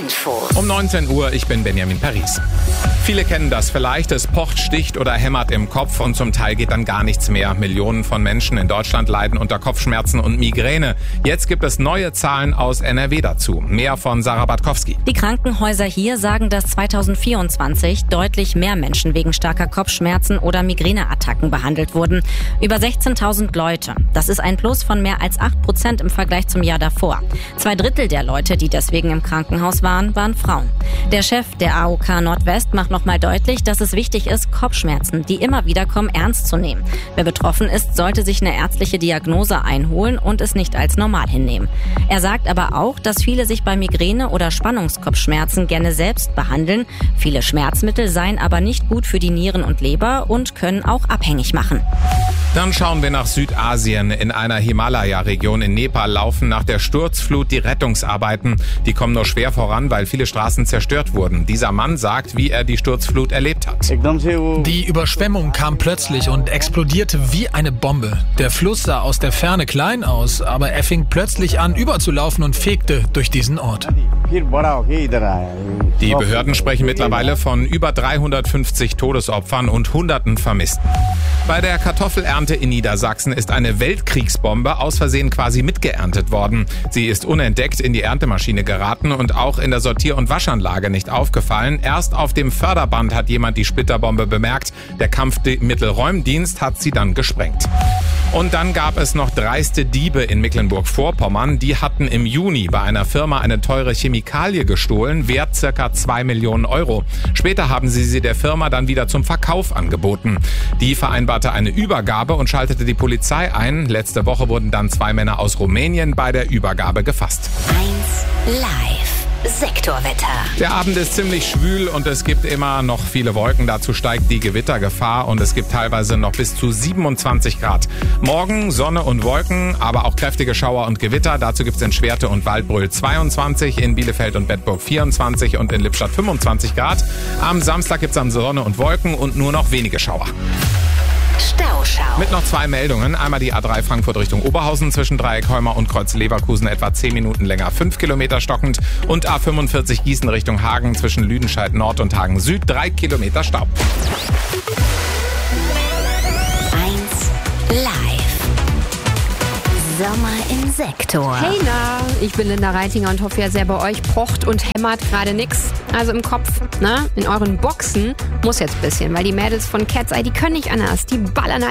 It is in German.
Info. Um 19 Uhr, ich bin Benjamin Paris. Viele kennen das vielleicht, es pocht, sticht oder hämmert im Kopf und zum Teil geht dann gar nichts mehr. Millionen von Menschen in Deutschland leiden unter Kopfschmerzen und Migräne. Jetzt gibt es neue Zahlen aus NRW dazu. Mehr von Sarah Bartkowski. Die Krankenhäuser hier sagen, dass 2024 deutlich mehr Menschen wegen starker Kopfschmerzen oder Migräneattacken behandelt wurden. Über 16.000 Leute. Das ist ein Plus von mehr als 8% im Vergleich zum Jahr davor. 2/3 der Leute, die deswegen im Krankenhaus waren Frauen. Der Chef der AOK Nordwest macht nochmal deutlich, dass es wichtig ist, Kopfschmerzen, die immer wieder kommen, ernst zu nehmen. Wer betroffen ist, sollte sich eine ärztliche Diagnose einholen und es nicht als normal hinnehmen. Er sagt aber auch, dass viele sich bei Migräne oder Spannungskopfschmerzen gerne selbst behandeln. Viele Schmerzmittel seien aber nicht gut für die Nieren und Leber und können auch abhängig machen. Dann schauen wir nach Südasien. In einer Himalaya-Region in Nepal laufen nach der Sturzflut die Rettungsarbeiten. Die kommen nur schwer voran, weil viele Straßen zerstört wurden. Dieser Mann sagt, wie er die Sturzflut erlebt hat. Die Überschwemmung kam plötzlich und explodierte wie eine Bombe. Der Fluss sah aus der Ferne klein aus, aber er fing plötzlich an überzulaufen und fegte durch diesen Ort. Die Behörden sprechen mittlerweile von über 350 Todesopfern und Hunderten Vermissten. Bei der Kartoffelernte in Niedersachsen ist eine Weltkriegsbombe aus Versehen quasi mitgeerntet worden. Sie ist unentdeckt in die Erntemaschine geraten und auch in der Sortier- und Waschanlage nicht aufgefallen. Erst auf dem Förderband hat jemand die Splitterbombe bemerkt. Der Kampfmittelräumdienst hat sie dann gesprengt. Und dann gab es noch dreiste Diebe in Mecklenburg-Vorpommern. Die hatten im Juni bei einer Firma eine teure Chemikalie gestohlen, wert ca. 2 Millionen Euro. Später haben sie der Firma dann wieder zum Verkauf angeboten. Die vereinbarte eine Übergabe und schaltete die Polizei ein. Letzte Woche wurden dann 2 Männer aus Rumänien bei der Übergabe gefasst. 1 Live. Sektorwetter. Der Abend ist ziemlich schwül und es gibt immer noch viele Wolken. Dazu steigt die Gewittergefahr und es gibt teilweise noch bis zu 27 Grad. Morgen Sonne und Wolken, aber auch kräftige Schauer und Gewitter. Dazu gibt es in Schwerte und Waldbröl 22, in Bielefeld und Bedburg 24 und in Lippstadt 25 Grad. Am Samstag gibt es dann Sonne und Wolken und nur noch wenige Schauer. Stauschau. Mit noch 2 Meldungen. Einmal die A3 Frankfurt Richtung Oberhausen zwischen Dreieckholmer und Kreuz Leverkusen etwa 10 Minuten länger, 5 Kilometer stockend. Und A45 Gießen Richtung Hagen zwischen Lüdenscheid Nord und Hagen Süd 3 Kilometer Stau. 1 Live. Sommer im Sektor. Hey na, ich bin Linda Reitinger und hoffe ja sehr, bei euch pocht und hämmert gerade nix. Also im Kopf, ne? In euren Boxen muss jetzt ein bisschen, weil die Mädels von Cat's Eye, die können nicht anders. Die ballern